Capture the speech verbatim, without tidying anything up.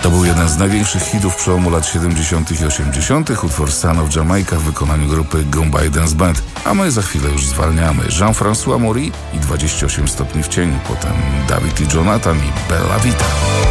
To był jeden z największych hitów przełomu lat siedemdziesiątych i osiemdziesiątych. Utwór Son of Jamaica w wykonaniu grupy Gombay Dance Band. A my za chwilę już zwalniamy. Jean-François Maury i dwadzieścia osiem stopni w cieniu. Potem David i Jonathan i Bella Vita.